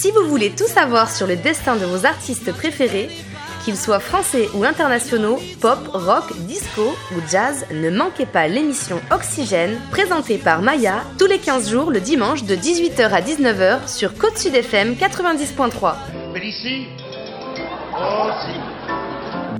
Si vous voulez tout savoir sur le destin de vos artistes préférés, qu'ils soient français ou internationaux, pop, rock, disco ou jazz, ne manquez pas l'émission Oxygène, présentée par Maya, tous les 15 jours le dimanche de 18h à 19h sur Côte Sud FM 90.3. Félicie. Oh si.